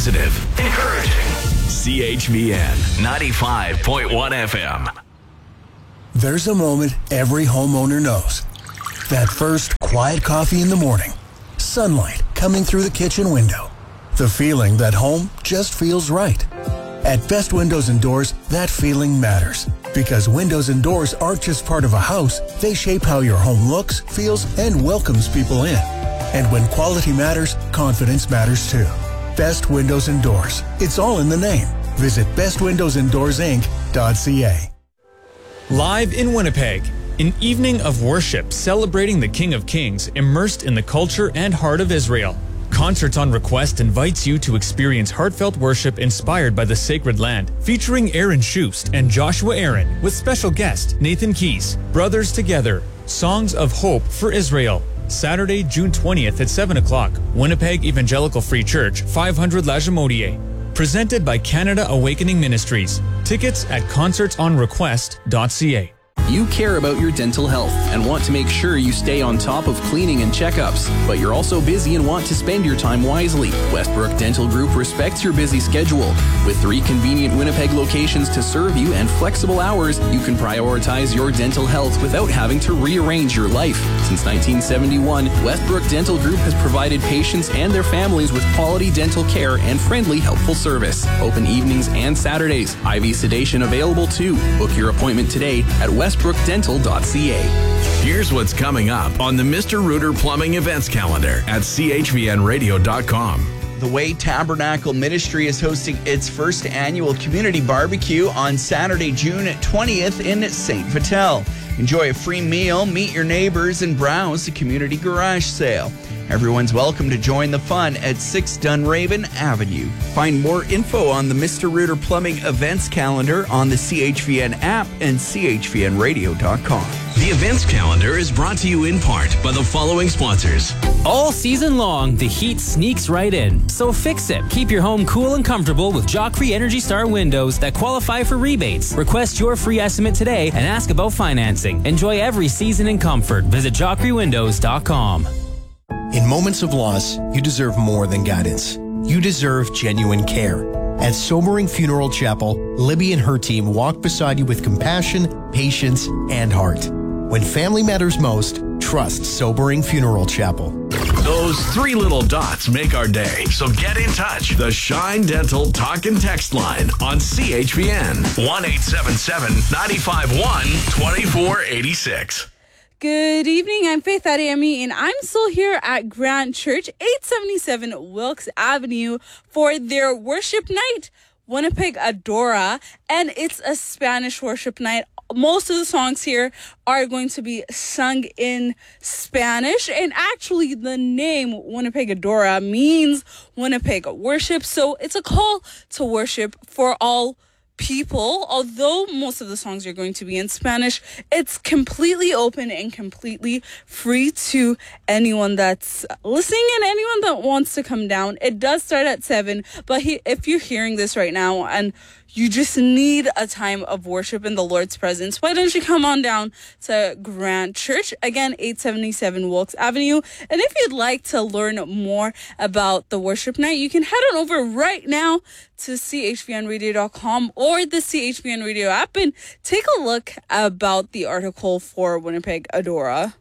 Positive, encouraging. CHVN 95.1 FM. There's a moment every homeowner knows. That first quiet coffee in the morning. Sunlight coming through the kitchen window. The feeling that home just feels right. At Best Windows and Doors, that feeling matters. Because windows and doors aren't just part of a house, they shape how your home looks, feels, and welcomes people in. And when quality matters, confidence matters too. Best Windows and Doors. It's all in the name. Visit bestwindowsanddoorsinc.ca. Live in Winnipeg, an evening of worship celebrating the King of Kings, immersed in the culture and heart of Israel. Concerts on Request invites you to experience heartfelt worship inspired by the sacred land, featuring Aaron Schust and Joshua Aaron, with special guest Nathan Keys. Brothers Together, Songs of Hope for Israel. Saturday, June 20th at 7 o'clock, Winnipeg Evangelical Free Church, 500 La Jamodier. Presented by Canada Awakening Ministries. Tickets at concertsonrequest.ca. You care about your dental health and want to make sure you stay on top of cleaning and checkups, but you're also busy and want to spend your time wisely. Westbrook Dental Group respects your busy schedule. With 3 convenient Winnipeg locations to serve you and flexible hours, you can prioritize your dental health without having to rearrange your life. Since 1971, Westbrook Dental Group has provided patients and their families with quality dental care and friendly, helpful service. Open evenings and Saturdays. IV sedation available too. Book your appointment today at westbrookdental.ca. Here's what's coming up on the Mr. Rooter Plumbing events calendar at chvnradio.com. The Way Tabernacle Ministry is hosting its first annual community barbecue on Saturday, June 20th in St. Vital. Enjoy a free meal, meet your neighbors, and browse the community garage sale. Everyone's welcome to join the fun at 6 Dunraven Avenue. Find more info on the Mr. Rooter Plumbing events calendar on the CHVN app and chvnradio.com. The events calendar is brought to you in part by the following sponsors. All season long, the heat sneaks right in. So fix it. Keep your home cool and comfortable with Joffrey Energy Star windows that qualify for rebates. Request your free estimate today and ask about financing. Enjoy every season in comfort. Visit JoffreyWindows.com. In moments of loss, you deserve more than guidance. You deserve genuine care. At Sobering Funeral Chapel, Libby and her team walk beside you with compassion, patience, and heart. When family matters most, trust Sobering Funeral Chapel. Those 3 little dots make our day, so get in touch. The Shine Dental Talk and Text line on CHVN 1-877-951-2486. Good evening, I'm Faith Adeyemi, and I'm still here at Grant Church, 877 Wilkes Avenue, for their worship night, Winnipeg Adora, and it's a Spanish worship night. Most of the songs here are going to be sung in Spanish, and actually the name Winnipeg Adora means Winnipeg worship, so it's a call to worship for all people. Although most of the songs are going to be in Spanish, it's completely open and completely free to anyone that's listening and anyone that wants to come down. It does start at 7, but if you're hearing this right now and you just need a time of worship in the Lord's presence, why don't you come on down to Grant Church? Again, 877 Wilkes Avenue. And if you'd like to learn more about the worship night, you can head on over right now to chvnradio.com or the CHVN Radio app and take a look about the article for Winnipeg Adora.